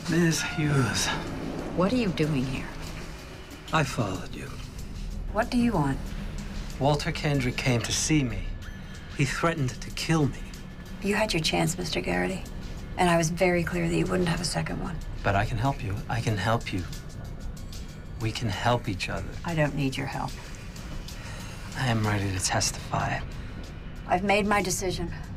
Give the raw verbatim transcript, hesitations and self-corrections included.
Miss Hughes, What are you doing here? I followed you. What do you want? Walter Kendrick came to see me. He threatened to kill me. You had your chance, Mister Garrity. And I was very clear that you wouldn't have a second one. But I can help you. I can help you. We can help each other. I don't need your help. I am ready to testify. I've made my decision.